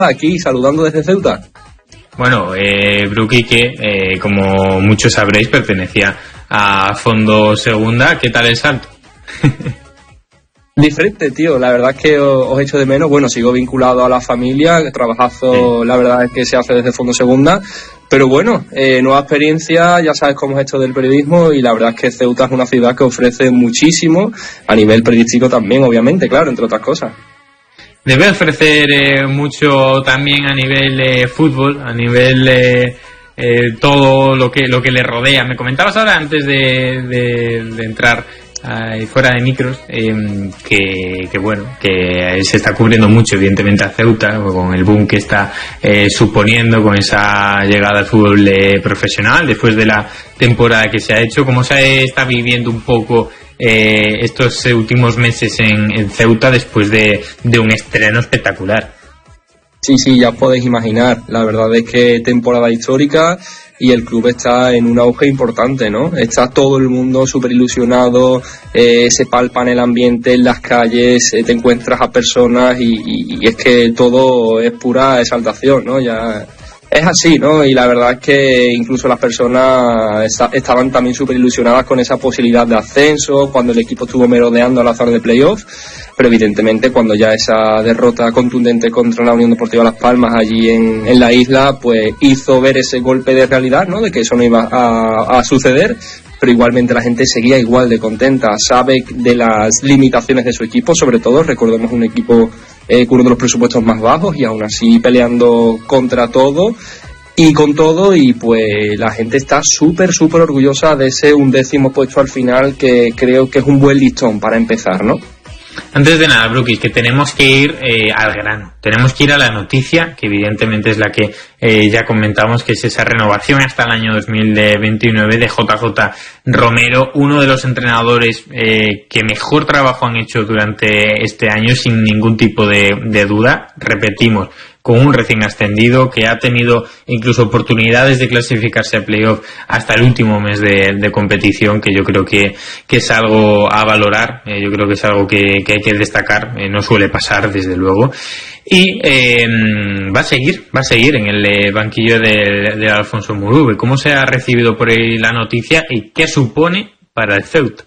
aquí saludando desde Ceuta. Bueno, Bruquique, como muchos sabréis, pertenecía a Fondo Segunda. ¿Qué tal el salto? Diferente, tío, la verdad es que os echo de menos. Bueno, sigo vinculado a la familia, el trabajazo, la verdad es que se hace desde Fondo Segunda, pero bueno, nueva experiencia, ya sabes cómo es esto del periodismo, y la verdad es que Ceuta es una ciudad que ofrece muchísimo, a nivel periodístico también, obviamente, claro, entre otras cosas. Debe ofrecer mucho también a nivel fútbol, a nivel todo lo que le rodea. Me comentabas ahora, antes de entrar fuera de micros, que bueno, que se está cubriendo mucho evidentemente a Ceuta con el boom que está suponiendo con esa llegada al fútbol profesional después de la temporada que se ha hecho. ¿Cómo se está viviendo un poco estos últimos meses en Ceuta después de un estreno espectacular? Sí, ya os podéis imaginar, la verdad es que temporada histórica y el club está en un auge importante, ¿no? Está todo el mundo súper ilusionado, se palpa en el ambiente, en las calles, te encuentras a personas y es que todo es pura exaltación, ¿no? Ya es así, ¿no? Y la verdad es que incluso las personas estaban también súper ilusionadas con esa posibilidad de ascenso cuando el equipo estuvo merodeando a la zona de playoff, pero evidentemente cuando ya esa derrota contundente contra la Unión Deportiva Las Palmas allí en la isla, pues hizo ver ese golpe de realidad, ¿no? De que eso no iba a suceder, pero igualmente la gente seguía igual de contenta, sabe de las limitaciones de su equipo, sobre todo, recordemos un equipo con uno de los presupuestos más bajos y aún así peleando contra todo y con todo, y pues la gente está súper orgullosa de ese 11º puesto al final, que creo que es un buen listón para empezar, ¿no? Antes de nada, Brookies, que tenemos que ir al grano, tenemos que ir a la noticia, que evidentemente es la que ya comentamos, que es esa renovación hasta el año 2029 de JJ Romero, uno de los entrenadores que mejor trabajo han hecho durante este año, sin ningún tipo de duda. Repetimos, con un recién ascendido que ha tenido incluso oportunidades de clasificarse a playoff hasta el último mes de competición, que yo creo que es algo a valorar, yo creo que es algo que hay que destacar, no suele pasar desde luego, y va a seguir en el banquillo de Alfonso Murube. ¿Cómo se ha recibido por ahí la noticia y qué supone para el Ceuta?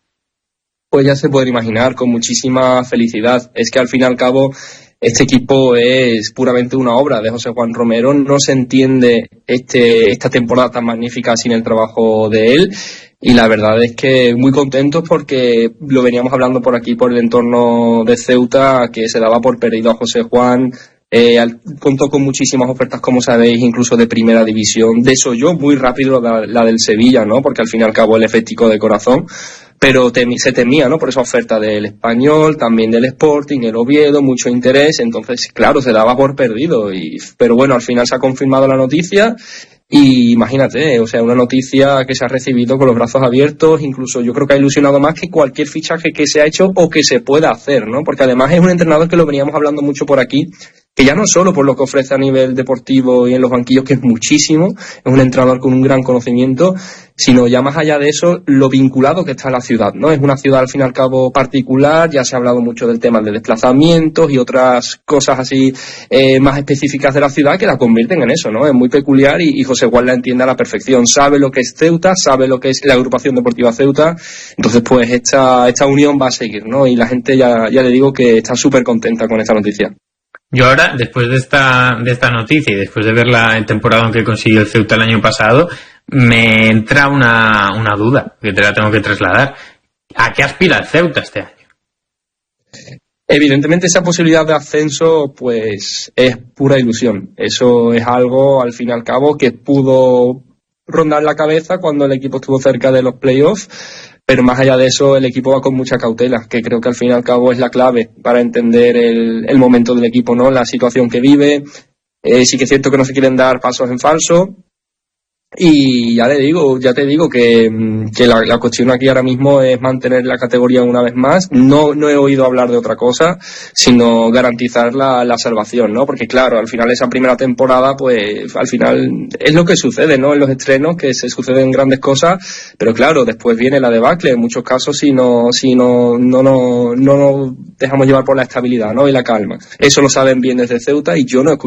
Pues ya se puede imaginar, con muchísima felicidad. Es que al fin y al cabo este equipo es puramente una obra de José Juan Romero. No se entiende esta temporada tan magnífica sin el trabajo de él, y la verdad es que muy contentos porque lo veníamos hablando por aquí, por el entorno de Ceuta, que se daba por perdido a José Juan. Contó con muchísimas ofertas, como sabéis, incluso de primera división. Desoyó muy rápido la del Sevilla, ¿no? Porque al fin y al cabo él es fético de corazón, pero se temía, ¿no? Por esa oferta del Español, también del Sporting, el Oviedo, mucho interés. Entonces, claro, se daba por perdido. Pero bueno, al final se ha confirmado la noticia. Y imagínate, o sea, una noticia que se ha recibido con los brazos abiertos, incluso yo creo que ha ilusionado más que cualquier fichaje que se ha hecho o que se pueda hacer, ¿no? Porque además es un entrenador que lo veníamos hablando mucho por aquí, que ya no solo por lo que ofrece a nivel deportivo y en los banquillos, que es muchísimo, es un entrenador con un gran conocimiento, sino ya más allá de eso, lo vinculado que está a la ciudad, ¿no? Es una ciudad al fin y al cabo particular, ya se ha hablado mucho del tema de desplazamientos y otras cosas así más específicas de la ciudad que la convierten en eso, ¿no? Es muy peculiar y José Juan la entiende a la perfección, sabe lo que es Ceuta, sabe lo que es la agrupación deportiva Ceuta, entonces pues esta unión va a seguir, ¿no? Y la gente ya le digo que está súper contenta con esta noticia. Yo ahora, después de esta noticia y después de ver el temporada que consiguió el Ceuta el año pasado, me entra una duda que te la tengo que trasladar. ¿A qué aspira el Ceuta este año? Evidentemente esa posibilidad de ascenso pues es pura ilusión. Eso es algo, al fin y al cabo, que pudo rondar la cabeza cuando el equipo estuvo cerca de los playoffs, pero más allá de eso el equipo va con mucha cautela, que creo que al fin y al cabo es la clave para entender el momento del equipo, ¿no? La situación que vive. Sí que es cierto que no se quieren dar pasos en falso. Y ya te digo que la cuestión aquí ahora mismo es mantener la categoría una vez más. No he oído hablar de otra cosa, sino garantizar la salvación, ¿no? Porque claro, al final esa primera temporada, pues al final es lo que sucede, ¿no? En los estrenos, que se suceden grandes cosas, pero claro, después viene la debacle en muchos casos si no nos dejamos llevar por la estabilidad, ¿no? Y la calma. Eso lo saben bien desde Ceuta y yo no he escuchado